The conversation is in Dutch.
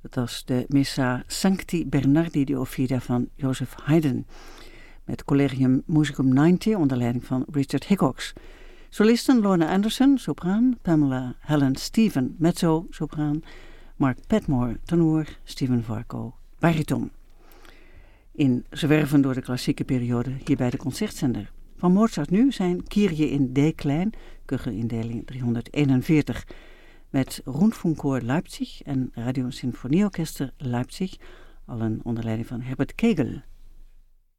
Dat was de Missa Sancti Bernardi di Offida van Joseph Haydn. Met Collegium Musicum 90 onder leiding van Richard Hickox. Solisten Lorna Anderson, sopraan. Pamela Helen Stephen, mezzo, sopraan. Mark Padmore, tenor. Steven Varco, bariton. In zwerven door de klassieke periode hier bij de Concertzender. Van Mozart nu zijn Kyrie in D-klein, kuchelindeling 341... met Rundfunkchor Leipzig en Radio Sinfonieorchester Leipzig, allen onder leiding van Herbert Kegel.